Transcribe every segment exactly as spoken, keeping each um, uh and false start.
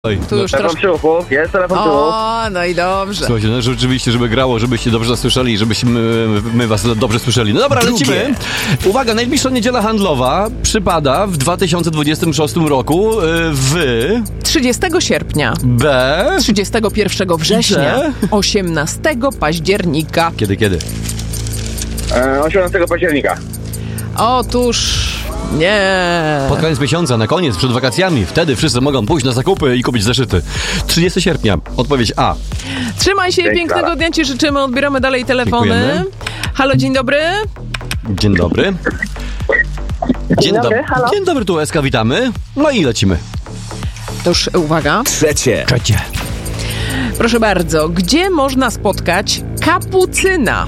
Tu już telefon troszkę... przy uchu, jest telefon przy uchu. O, no i dobrze. Słuchajcie, no rzeczywiście, żeby grało, żebyście dobrze nas słyszeli, żebyśmy my was dobrze słyszeli. No dobra, Drugie. lecimy. Uwaga, najbliższa niedziela handlowa przypada w dwa tysiące dwudziestym szóstym roku w... trzydziestego sierpnia, B... trzydziestego pierwszego września, Gdzie? osiemnastego października. Kiedy, kiedy? E, osiemnastego października. Otóż... Nie. Pod koniec miesiąca, na koniec, przed wakacjami. Wtedy wszyscy mogą pójść na zakupy i kupić zeszyty. trzydziestego sierpnia. Odpowiedź A. Trzymaj się, Dzień pięknego Klara. dnia ci życzymy. Odbieramy dalej telefony. Dziękujemy. Halo, dzień dobry. Dzień dobry. Dzień dobry, halo. Dzień dobry, tu Eska, witamy. No i lecimy. To już uwaga. Trzecie. Trzecie. Proszę bardzo, gdzie można spotkać kapucyna?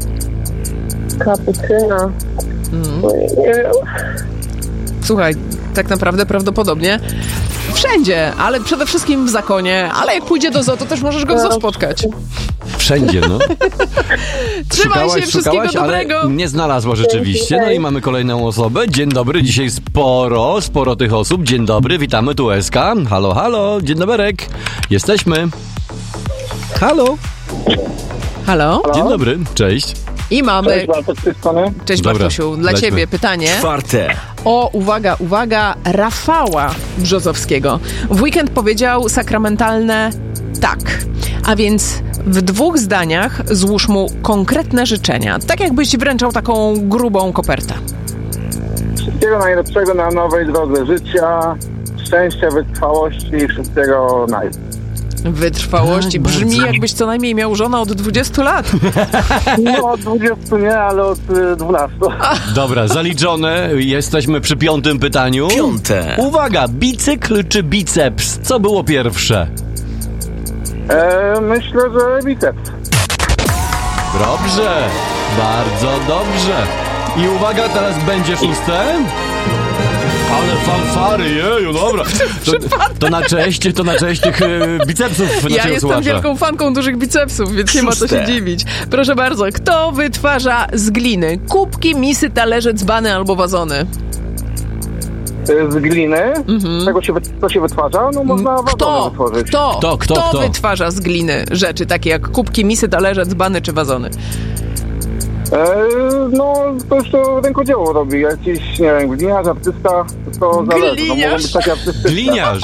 Kapucyna. Mm. Nie wiem. Słuchaj, tak naprawdę prawdopodobnie wszędzie, ale przede wszystkim w zakonie. Ale jak pójdzie do zoo, to też możesz go w zoo spotkać. Wszędzie, no. Trzymaj się, wszystkiego szukałaś, dobrego. ale nie znalazła rzeczywiście. No i mamy kolejną osobę. Dzień dobry, dzisiaj sporo, sporo tych osób. Dzień dobry, witamy, tu Eska. Halo, halo, dzień doberek. Jesteśmy. Halo. Halo? Dzień dobry, cześć. I mamy... Cześć, Bartek, z tej strony. Cześć Dobra, Bartusiu, dla lećmy. ciebie pytanie Czwarte. o, uwaga, uwaga, Rafała Brzozowskiego. W weekend powiedział sakramentalne tak, a więc w dwóch zdaniach złóż mu konkretne życzenia, tak jakbyś wręczał taką grubą kopertę. Wszystkiego najlepszego na nowej drodze życia, szczęścia, wytrwałości i wszystkiego naj. Wytrwałości, Tak, brzmi bardzo. jakbyś co najmniej miał żonę od dwudziestu lat. No od dwudziestu nie, ale od y, dwunastu. Dobra, zaliczone. Jesteśmy przy piątym pytaniu. Piąte. Uwaga, bicykl czy biceps? Co było pierwsze? E, myślę, że biceps. Dobrze, bardzo dobrze. I uwaga, teraz będzie szóste. Ale fanfary, jeju, dobra. To, to na cześć, to na cześć tych e, bicepsów Ja naszego jestem słuchacza. wielką fanką dużych bicepsów, więc nie ma co się Szóste. dziwić. Proszę bardzo, kto wytwarza z gliny kubki, misy, talerze, dzbany albo wazony? E, z gliny, tego się, wy- to się wytwarza, no można wazony Kto? wytworzyć. Kto? Kto, kto, kto? wytwarza z gliny rzeczy takie jak kubki, misy, talerze, dzbany czy wazony? E, no, ktoś to rękodzieło robi, jakiś, nie wiem, gliniarz, artysta, to zależy. No, mogą być takie artystyczne. Gliniarz.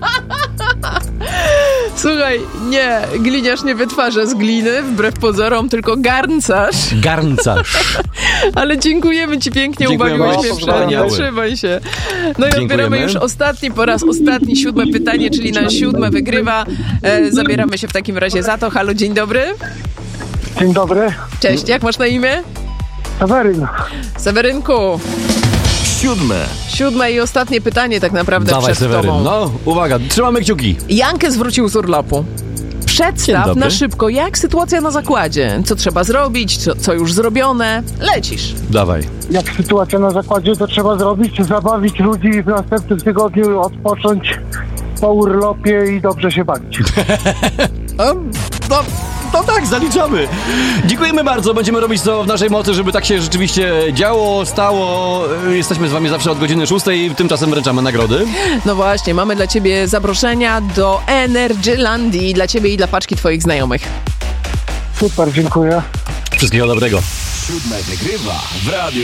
Słuchaj, nie, gliniarz nie wytwarza z gliny, wbrew pozorom, tylko garncarz. Garncarz. Ale dziękujemy ci pięknie, Dziękujemy, ubawiłeś mnie wspaniały. wszędzie, trzymaj się. No i odbieramy Dziękujemy. już ostatni, po raz ostatni, siódme pytanie, czyli na siódme wygrywa. E, zabieramy się w takim razie za to. Halo, dzień dobry. Dzień dobry, Cześć, jak masz na imię? Seweryn. Sewerynku. Siódme. Siódme i ostatnie pytanie tak naprawdę Dawaj, przed Seweryn. tobą. No, uwaga, trzymamy kciuki. Jankę zwrócił z urlopu. Dzień Przedstaw dobry. na szybko, jak sytuacja na zakładzie. Co trzeba zrobić, co, co już zrobione. Lecisz. Dawaj. Jak sytuacja na zakładzie, to trzeba zrobić, zabawić ludzi i w następnym tygodniu odpocząć po urlopie i dobrze się bawić. A, no, no tak, zaliczamy. Dziękujemy bardzo. Będziemy robić to w naszej mocy, żeby tak się rzeczywiście działo, stało. Jesteśmy z wami zawsze od godziny szóstej. Tymczasem wręczamy nagrody. No właśnie, mamy dla ciebie zaproszenia do Energylandii. Dla ciebie i dla paczki twoich znajomych. Super, dziękuję. Wszystkiego dobrego. Siódme wygrywa w radiu.